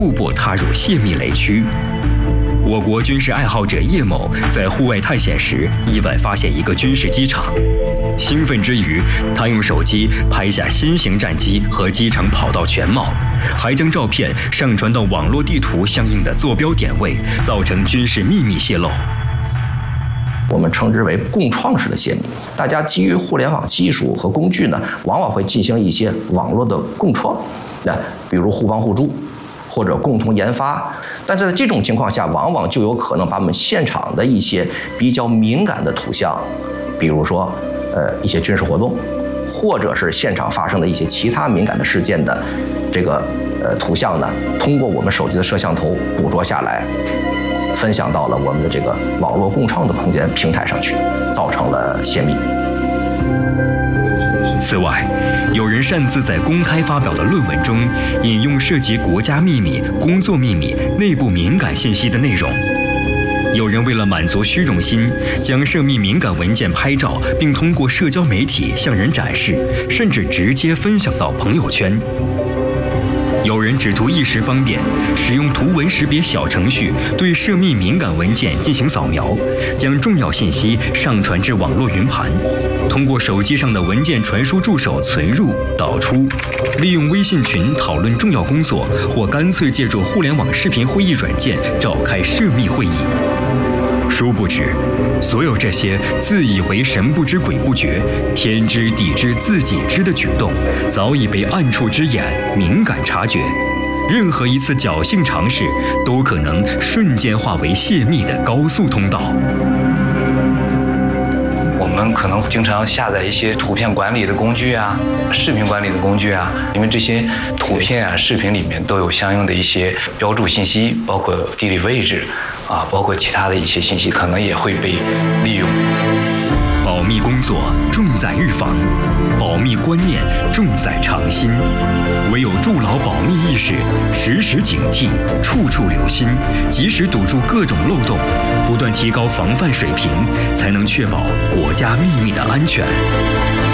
步步踏入泄密雷区。我国军事爱好者叶某在户外探险时，意外发现一个军事机场。兴奋之余，他用手机拍下新型战机和机场跑道全貌，还将照片上传到网络地图相应的坐标点位，造成军事秘密泄露。 我们称之为共创式的泄密。大家基于互联网技术和工具呢，往往会进行一些网络的共创，比如互帮互助，或者共同研发。但是在这种情况下，往往就有可能把我们现场的一些比较敏感的图像，比如说一些军事活动，或者是现场发生的一些其他敏感的事件的这个图像呢，通过我们手机的摄像头捕捉下来，分享到了我们的这个网络共创的空间平台上去，造成了泄密。 此外，有人擅自在公开发表的论文中引用涉及国家秘密、工作秘密、内部敏感信息的内容。有人为了满足虚荣心，将涉密敏感文件拍照，并通过社交媒体向人展示，甚至直接分享到朋友圈。有人只图一时方便，使用图文识别小程序对涉密敏感文件进行扫描，将重要信息上传至网络云盘，通过手机上的文件传输助手存入、导出，利用微信群讨论重要工作，或干脆借助互联网视频会议软件召开涉密会议。殊不知，所有这些自以为神不知鬼不觉、天知地知自己知的举动，早已被暗处之眼敏感察觉。任何一次侥幸尝试，都可能瞬间化为泄密的高速通道。 我们可能经常下载一些图片管理的工具啊、视频管理的工具啊，因为这些图片啊、视频里面都有相应的一些标注信息，包括地理位置啊，包括其他的一些信息，可能也会被利用。 保密工作重在预防，保密观念重在创新。唯有筑牢保密意识，时时警惕，处处留心，及时堵住各种漏洞，不断提高防范水平，才能确保国家秘密的安全。